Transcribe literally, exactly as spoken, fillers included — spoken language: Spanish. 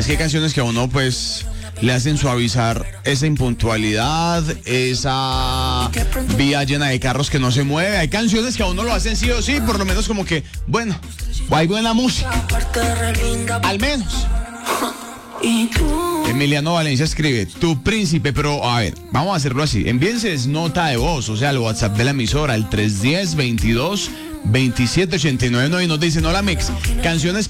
Es que hay canciones que a uno pues le hacen suavizar esa impuntualidad, esa vía llena de carros que no se mueve. Hay canciones que a uno lo hacen sí o sí, por lo menos como que, bueno, hay buena música, al menos. Emiliano Valencia escribe, tu príncipe, pero a ver, vamos a hacerlo así. Envíense nota de voz, o sea, al WhatsApp de la emisora, el tres uno cero, veintidós, veintisiete, ochenta y nueve, y nos dicen, hola Mix, canciones